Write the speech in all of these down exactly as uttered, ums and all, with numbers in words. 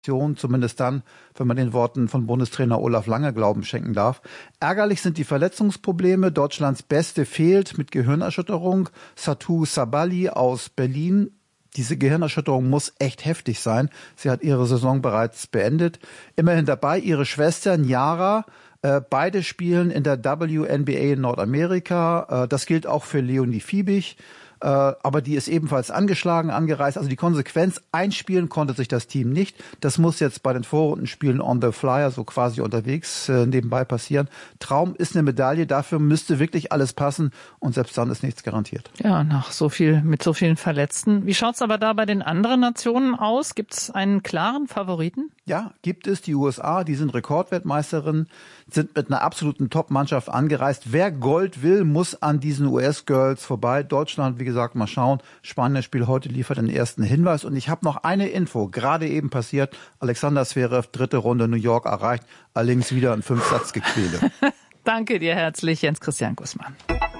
zumindest dann, wenn man den Worten von Bundestrainer Olaf Lange Glauben schenken darf. Ärgerlich sind die Verletzungsprobleme. Deutschlands Beste fehlt mit Gehirnerschütterung. Satou Sabali aus Berlin. Diese Gehirnerschütterung muss echt heftig sein. Sie hat ihre Saison bereits beendet. Immerhin dabei ihre Schwester Nyara. Äh, beide spielen in der W N B A in Nordamerika. Äh, das gilt auch für Leonie Fiebig. Aber die ist ebenfalls angeschlagen, angereist. Also die Konsequenz, einspielen konnte sich das Team nicht. Das muss jetzt bei den Vorrundenspielen on the flyer, so quasi unterwegs, äh, nebenbei passieren. Traum ist eine Medaille, dafür müsste wirklich alles passen und selbst dann ist nichts garantiert. Ja, nach so viel, mit so vielen Verletzten. Wie schaut's aber da bei den anderen Nationen aus? Gibt's einen klaren Favoriten? Ja, gibt es. Die U S A, die sind Rekordweltmeisterin, sind mit einer absoluten Top-Mannschaft angereist. Wer Gold will, muss an diesen U S-Girls vorbei. Deutschland, wie gesagt, mal schauen. Spanien-Spiel heute liefert den ersten Hinweis. Und ich habe noch eine Info, gerade eben passiert. Alexander Zverev, dritte Runde New York erreicht. Allerdings wieder ein Fünfsatzgequäle. Danke dir herzlich, Jens Christian Gussmann.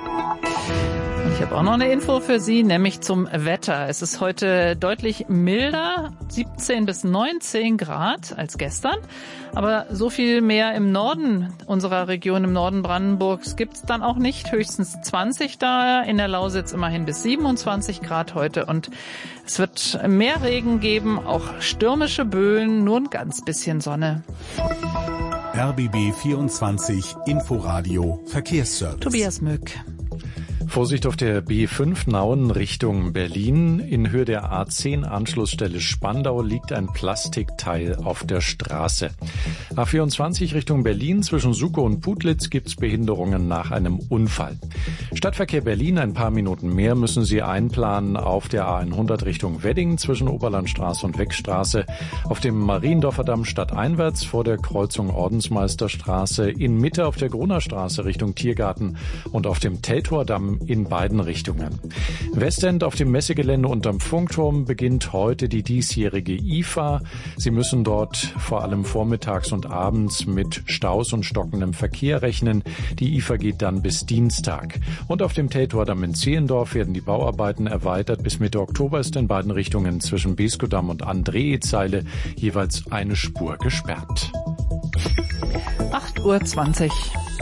Ich habe auch noch eine Info für Sie, nämlich zum Wetter. Es ist heute deutlich milder, siebzehn bis neunzehn Grad als gestern. Aber so viel mehr im Norden unserer Region, im Norden Brandenburgs, gibt's dann auch nicht. Höchstens zwanzig da, in der Lausitz immerhin bis siebenundzwanzig Grad heute. Und es wird mehr Regen geben, auch stürmische Böen, nur ein ganz bisschen Sonne. R B B vierundzwanzig Inforadio Verkehrsservice. Tobias Mück. Vorsicht auf der B fünf Nauen Richtung Berlin. In Höhe der A zehn Anschlussstelle Spandau liegt ein Plastikteil auf der Straße. A vierundzwanzig Richtung Berlin zwischen Suckow und Putlitz gibt's Behinderungen nach einem Unfall. Stadtverkehr Berlin, ein paar Minuten mehr müssen Sie einplanen auf der A hundert Richtung Wedding zwischen Oberlandstraße und Weckstraße, auf dem Mariendorfer Damm stadteinwärts vor der Kreuzung Ordensmeisterstraße, in Mitte auf der Grunerstraße Richtung Tiergarten und auf dem Teltower Damm in beiden Richtungen. Westend auf dem Messegelände unterm Funkturm beginnt heute die diesjährige I F A. Sie müssen dort vor allem vormittags und abends mit Staus und stockendem Verkehr rechnen. Die I F A geht dann bis Dienstag. Und auf dem Teltower-Damm in Zehlendorf werden die Bauarbeiten erweitert. Bis Mitte Oktober ist in beiden Richtungen zwischen Beskodamm und Andree-Zeile jeweils eine Spur gesperrt. acht Uhr zwanzig.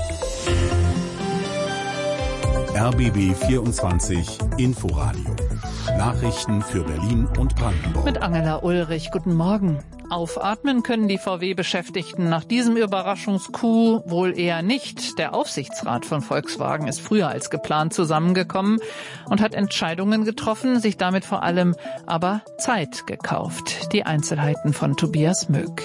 R B B vierundzwanzig Inforadio. Nachrichten für Berlin und Brandenburg. Mit Angela Ulrich. Guten Morgen. Aufatmen können die V W-Beschäftigten nach diesem Überraschungscoup wohl eher nicht. Der Aufsichtsrat von Volkswagen ist früher als geplant zusammengekommen und hat Entscheidungen getroffen, sich damit vor allem aber Zeit gekauft. Die Einzelheiten von Tobias Möck.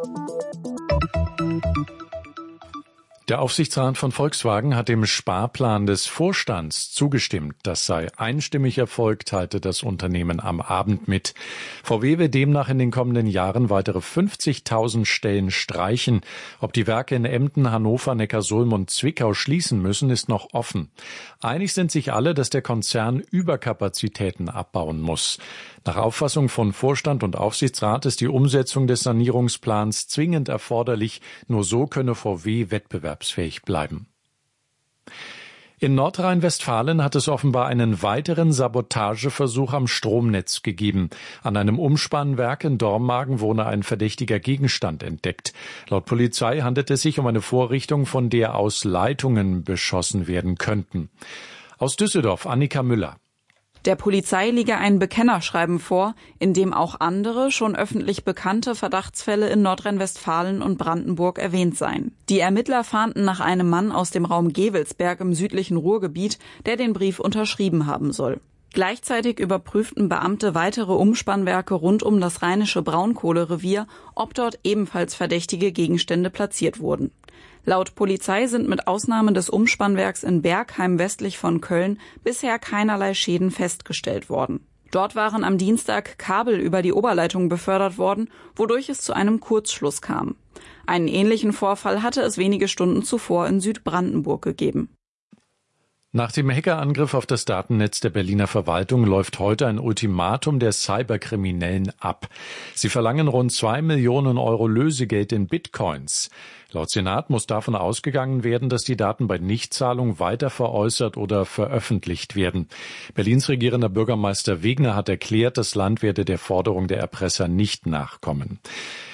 Der Aufsichtsrat von Volkswagen hat dem Sparplan des Vorstands zugestimmt. Das sei einstimmig erfolgt, teilte das Unternehmen am Abend mit. V W will demnach in den kommenden Jahren weitere fünfzigtausend Stellen streichen. Ob die Werke in Emden, Hannover, Neckarsulm und Zwickau schließen müssen, ist noch offen. Einig sind sich alle, dass der Konzern Überkapazitäten abbauen muss. Nach Auffassung von Vorstand und Aufsichtsrat ist die Umsetzung des Sanierungsplans zwingend erforderlich. Nur so könne V W wettbewerbsfähig bleiben. In Nordrhein-Westfalen hat es offenbar einen weiteren Sabotageversuch am Stromnetz gegeben. An einem Umspannwerk in Dormagen wurde ein verdächtiger Gegenstand entdeckt. Laut Polizei handelt es sich um eine Vorrichtung, von der aus Leitungen beschossen werden könnten. Aus Düsseldorf, Annika Müller. Der Polizei liege ein Bekennerschreiben vor, in dem auch andere, schon öffentlich bekannte Verdachtsfälle in Nordrhein-Westfalen und Brandenburg erwähnt seien. Die Ermittler fahnden nach einem Mann aus dem Raum Gevelsberg im südlichen Ruhrgebiet, der den Brief unterschrieben haben soll. Gleichzeitig überprüften Beamte weitere Umspannwerke rund um das rheinische Braunkohlerevier, ob dort ebenfalls verdächtige Gegenstände platziert wurden. Laut Polizei sind mit Ausnahme des Umspannwerks in Bergheim westlich von Köln bisher keinerlei Schäden festgestellt worden. Dort waren am Dienstag Kabel über die Oberleitung befördert worden, wodurch es zu einem Kurzschluss kam. Einen ähnlichen Vorfall hatte es wenige Stunden zuvor in Südbrandenburg gegeben. Nach dem Hackerangriff auf das Datennetz der Berliner Verwaltung läuft heute ein Ultimatum der Cyberkriminellen ab. Sie verlangen rund zwei Millionen Euro Lösegeld in Bitcoins. Laut Senat muss davon ausgegangen werden, dass die Daten bei Nichtzahlung weiter veräußert oder veröffentlicht werden. Berlins regierender Bürgermeister Wegner hat erklärt, das Land werde der Forderung der Erpresser nicht nachkommen.